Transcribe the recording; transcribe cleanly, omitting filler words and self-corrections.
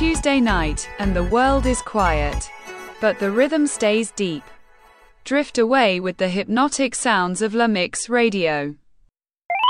Tuesday night, and the world is quiet. But the rhythm stays deep. Drift away with the hypnotic sounds of La Mix Radio.